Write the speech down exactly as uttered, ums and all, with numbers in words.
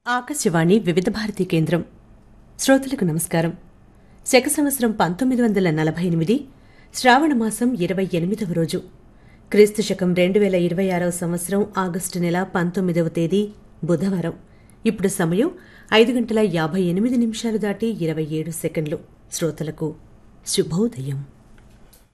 ఆకాశవాణి వివిధ భారతి కేంద్రం. శ్రోతలకు నమస్కారం. శక సంవత్సరం పంతొమ్మిది వందల నలభై ఎనిమిది శ్రావణమాసం ఇరవై ఎనిమిదవ రోజు, క్రీస్తు శకం రెండు వేల ఇరవై ఆరవ సంవత్సరం ఆగస్టు నెల పంతొమ్మిదవ తేదీ బుధవారం. ఇప్పుడు సమయం ఐదు గంటల యాభై ఎనిమిది నిమిషాలు దాటి ఇరవై ఏడు సెకండ్లు. శ్రోతలకు శుభోదయం.